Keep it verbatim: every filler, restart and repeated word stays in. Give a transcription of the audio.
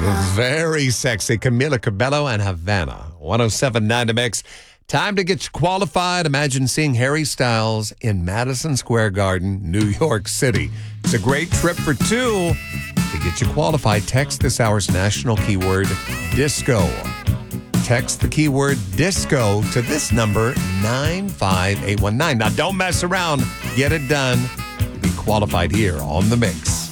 Very sexy. Camila Cabello and Havana. one oh seven point nine to Mix. Time to get you qualified. Imagine seeing Harry Styles in Madison Square Garden, New York City. It's a great trip for two. To get you qualified, text this hour's national keyword, disco. Text the keyword disco to this number, nine five eight one nine. Now, don't mess around. Get it done. You'll be qualified here on The Mix.